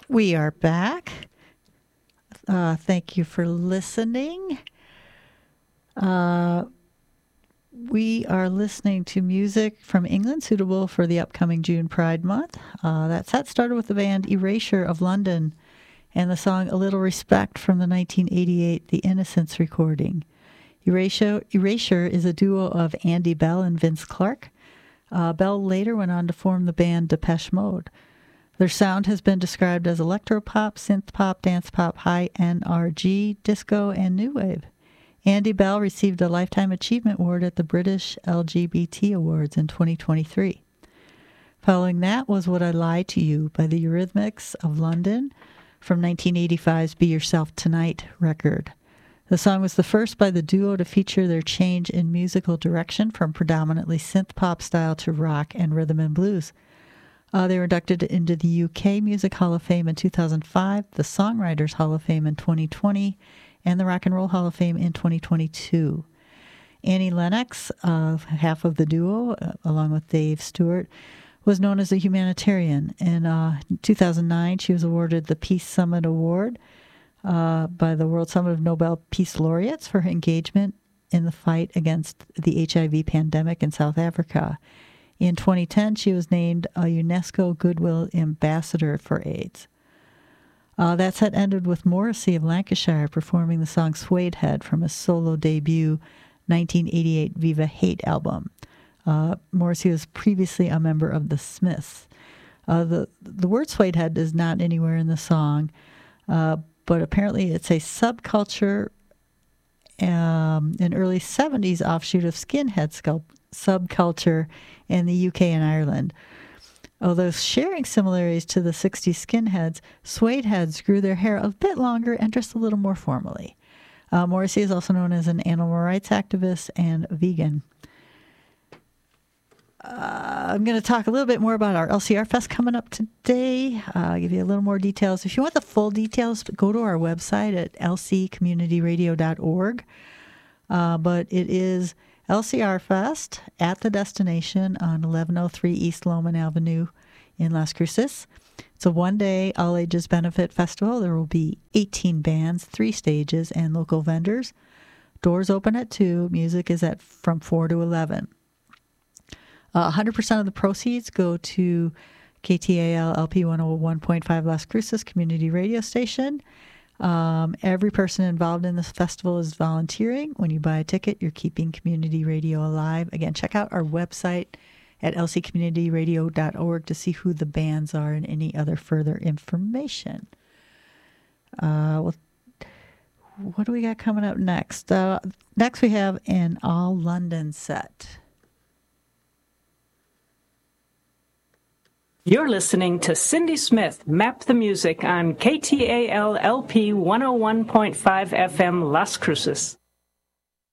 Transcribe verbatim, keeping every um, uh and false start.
We are back. Uh, thank you for listening. Uh, we are listening to music from England suitable for the upcoming June Pride Month. Uh, that set started with the band Erasure of London and the song A Little Respect from the nineteen eighty-eight The Innocents recording. Erasure, Erasure is a duo of Andy Bell and Vince Clarke. Uh, Bell later went on to form the band Depeche Mode. Their sound has been described as electropop, synth pop, dance pop, high N R G, disco, and new wave. Andy Bell received a Lifetime Achievement Award at the British L G B T Awards in twenty twenty-three. Following that was Would I Lie to You by the Eurythmics of London from nineteen eighty-five's Be Yourself Tonight record. The song was the first by the duo to feature their change in musical direction from predominantly synth pop style to rock and rhythm and blues. Uh, they were inducted into the U K Music Hall of Fame in two thousand five, the Songwriters Hall of Fame in twenty twenty, and the Rock and Roll Hall of Fame in twenty twenty-two. Annie Lennox, uh, half of the duo, uh, along with Dave Stewart, was known as a humanitarian. In uh, two thousand nine, she was awarded the Peace Summit Award uh, by the World Summit of Nobel Peace Laureates for her engagement in the fight against the H I V pandemic in South Africa. In twenty ten, she was named a UNESCO Goodwill Ambassador for AIDS. Uh, that set ended with Morrissey of Lancashire performing the song Suede Head from his solo debut nineteen eighty-eight Viva Hate album. Uh, Morrissey was previously a member of the Smiths. Uh, the, the word Suede Head is not anywhere in the song, uh, but apparently it's a subculture, um, an early seventies offshoot of skinhead sculpt, subculture in the U K and Ireland. Although sharing similarities to the sixties skinheads, suede heads grew their hair a bit longer and dressed a little more formally. Uh, Morrissey is also known as an animal rights activist and vegan. Uh, I'm going to talk a little bit more about our L C R Fest coming up today. Uh, I'll give you a little more details. If you want the full details, go to our website at l c community radio dot org. Uh, but it is L C R Fest at the destination on eleven oh three East Lowman Avenue in Las Cruces. It's a one-day, all-ages benefit festival. There will be eighteen bands, three stages, and local vendors. Doors open at two. Music is at from four to eleven. Uh, one hundred percent of the proceeds go to K T A L L P one oh one point five Las Cruces community radio station. Um, every person involved in this festival is volunteering. When you buy a ticket, you're keeping community radio alive. Again, check out our website at l c community radio dot org to see who the bands are and any other further information. Uh, well, what do we got coming up next? Uh, next, we have an all London set. You're listening to Cindy Smith, Map the Music on K T A L L P one oh one point five F M Las Cruces.